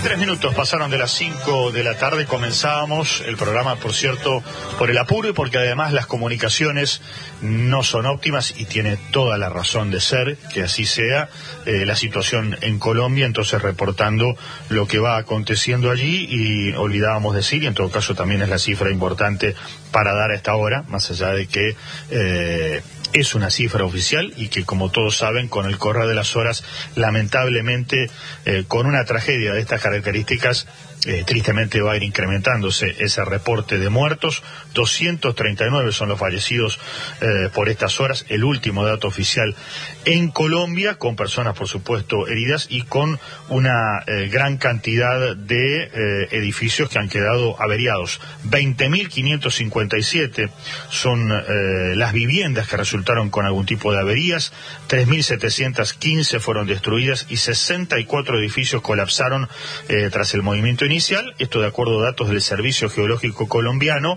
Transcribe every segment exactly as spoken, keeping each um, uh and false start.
veintitrés minutos pasaron de las cinco de la tarde, comenzábamos el programa, por cierto, por el apuro y porque además las comunicaciones no son óptimas y tiene toda la razón de ser, que así sea, eh, la situación en Colombia, entonces reportando lo que va aconteciendo allí y olvidábamos decir, y en todo caso también es la cifra importante para dar a esta hora, más allá de que eh, es una cifra oficial y que, como todos saben, con el correr de las horas, lamentablemente, eh, con una tragedia de estas características, eh, tristemente va a ir incrementándose ese reporte de muertos. doscientos treinta y nueve son los fallecidos eh, por estas horas, el último dato oficial en Colombia, con personas, por supuesto, heridas y con una eh, gran cantidad de eh, edificios que han quedado averiados. veinte mil quinientos cincuenta y siete son eh, las viviendas que resultaron con algún tipo de averías, tres mil setecientos quince fueron destruidas y sesenta y cuatro edificios colapsaron eh, tras el movimiento inicial, esto de acuerdo a datos del Servicio Geológico Colombiano,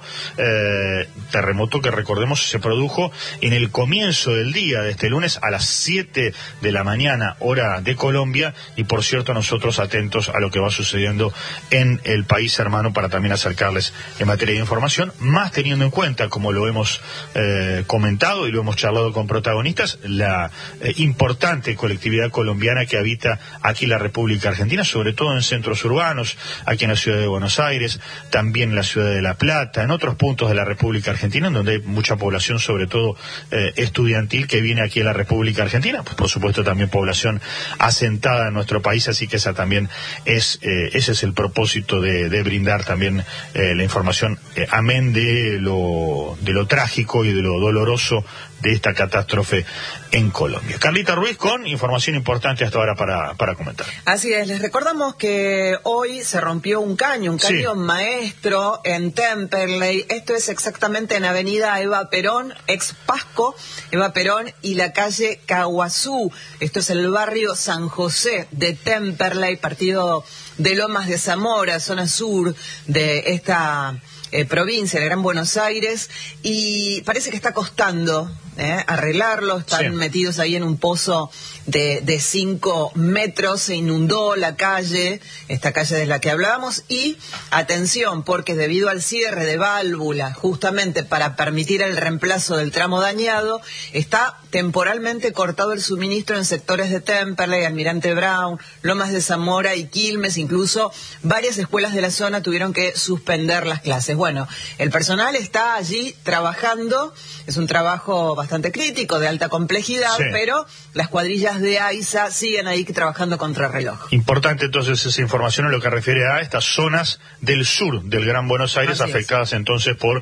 eh, terremoto que, recordemos, se produjo en el comienzo del día de este lunes a las siete de la mañana, hora de Colombia, y por cierto nosotros atentos a lo que va sucediendo en el país hermano para también acercarles en materia de información, más teniendo en cuenta, como lo hemos eh, comentado y lo hemos charlado con protagonistas, la eh, importante colectividad colombiana que habita aquí la República Argentina, sobre todo en centros urbanos, aquí en la ciudad de Buenos Aires, también en la ciudad de La Plata, en otros puntos de la República Argentina, en donde hay mucha población, sobre todo eh, estudiantil, que viene aquí a la República Argentina, pues por supuesto también población asentada en nuestro país, así que esa también es, eh, ese es el propósito de, de brindar también eh, la información, eh, amén de lo, de lo trágico y de lo doloroso de esta catástrofe en Colombia. Carlita Ruiz con información importante hasta ahora para, para comentar. Así es, les recordamos que hoy se rompió un caño, un caño sí. maestro en Temperley. Esto es exactamente en Avenida Eva Perón, ex Pasco, Eva Perón y la calle Caguazú. Esto es el barrio San José de Temperley, partido de Lomas de Zamora, zona sur de esta Eh, provincia de Gran Buenos Aires, y parece que está costando eh, arreglarlo. Están sí. metidos ahí en un pozo de, de cinco metros, se inundó la calle, esta calle de la que hablábamos, y atención, porque debido al cierre de válvula, justamente para permitir el reemplazo del tramo dañado, está temporalmente cortado el suministro en sectores de Temperley, Almirante Brown, Lomas de Zamora y Quilmes. Incluso varias escuelas de la zona tuvieron que suspender las clases. Bueno, el personal está allí trabajando, es un trabajo bastante crítico, de alta complejidad, sí. pero las cuadrillas de AISA siguen ahí trabajando contra reloj. Importante entonces esa información en lo que refiere a estas zonas del sur del Gran Buenos Aires, Así afectadas es. entonces por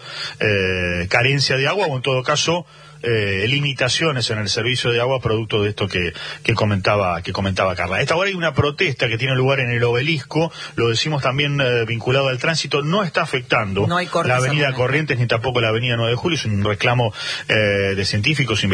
eh, carencia de agua o en todo caso Eh, limitaciones en el servicio de agua producto de esto que, que comentaba que comentaba Carla. A esta hora hay una protesta que tiene lugar en el Obelisco, lo decimos también eh, vinculado al tránsito, no está afectando no hay la avenida Corrientes ni tampoco la avenida nueve de julio, es un reclamo eh, de científicos,